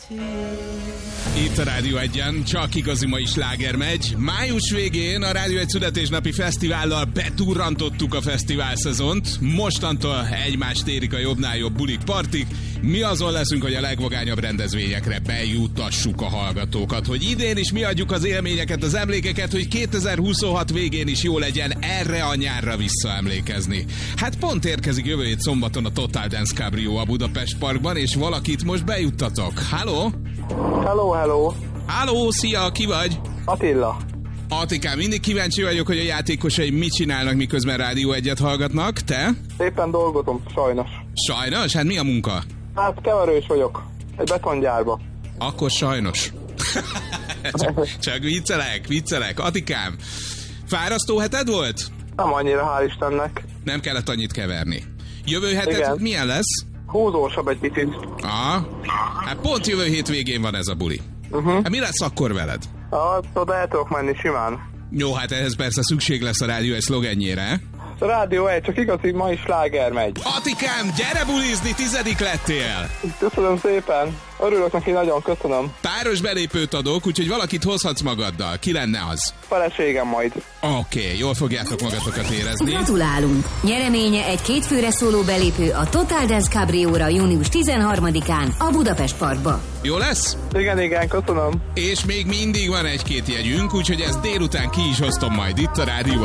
Itt a Rádió 1-en csak igazi mai sláger megy. Május végén a Rádió 1 születésnapi fesztivállal beturrantottuk a fesztivál szezont. Mostantól egymást érik a jobbnál jobb bulik, partik. Mi azon leszünk, hogy a legvagányabb rendezvényekre bejutassuk a hallgatókat. Hogy idén is mi adjuk az élményeket, az emlékeket, hogy 2026 végén is jó legyen erre a nyárra visszaemlékezni. Hát pont érkezik jövő hét szombaton a Total Dance Cabrio a Budapest Parkban, és valakit most bejuttatok. Halló? Hello. Halló, szia, ki vagy? Attila. Attikám, mindig kíváncsi vagyok, hogy a játékosai mit csinálnak, miközben Rádió 1-et hallgatnak. Te? Éppen dolgozom, sajnos. Sajnos? Hát mi a munka? Hát keverős vagyok. Egy betongyárba. Akkor sajnos. csak viccelek. Attikám, fárasztó heted volt? Nem annyira, hál' Istennek. Nem kellett annyit keverni. Jövő heted milyen lesz? Húzósabb egy picit. Hát pont jövő hét végén van ez a buli. Hát mi lesz akkor veled? Oda el tudok menni simán. Jó, hát ehhez persze szükség lesz a Rádió 1 szlogenjére. A Rádió 1 csak igazi mai sláger megy. Attikám, gyere bulizni, 10. lettél! Köszönöm szépen. Örülök neki, nagyon köszönöm. Páros belépőt adok, úgyhogy valakit hozhatsz magaddal. Ki lenne az? Feleségem majd. Oké, jól fogjátok magatokat érezni. Gratulálunk! Nyereménye egy kétfőre szóló belépő a Total Dance Cabrio-ra június 13-án a Budapest Parkba. Jó lesz? Igen, köszönöm. És még mindig van egy-két jegyünk, úgyhogy ezt délután ki is hoztom majd itt a Rádió